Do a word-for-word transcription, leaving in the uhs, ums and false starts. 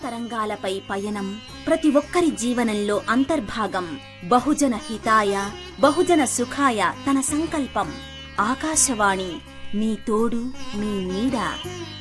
తరంగాలపై పయనం ప్రతి ఒక్కరి జీవనంలో అంతర్భాగం. బహుజన హితాయ బహుజన సుఖాయ తన సంకల్పం. ఆకాశవాణి మీ తోడు మీ నీడ.